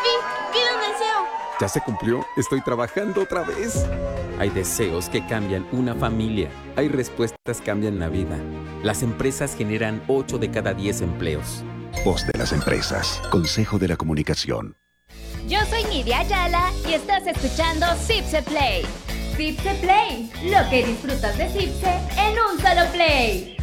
fin, pido un deseo. ¿Ya se cumplió? Estoy trabajando otra vez. Hay deseos que cambian una familia. Hay respuestas que cambian la vida. Las empresas generan 8 de cada 10 empleos. Voz de las empresas. Consejo de la Comunicación. Yo soy Nidia Ayala y estás escuchando Zipse Play. Zipse Play, lo que disfrutas de Zipse en un solo play.